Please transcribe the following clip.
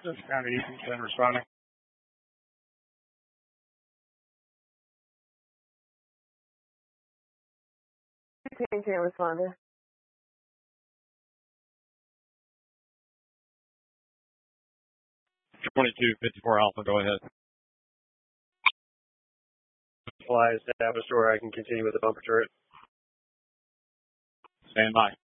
This is County Eastern 10 responding. 10 responder. 2254 Alpha, go ahead. Fly established, or I can continue with the bumper turret. Stand by.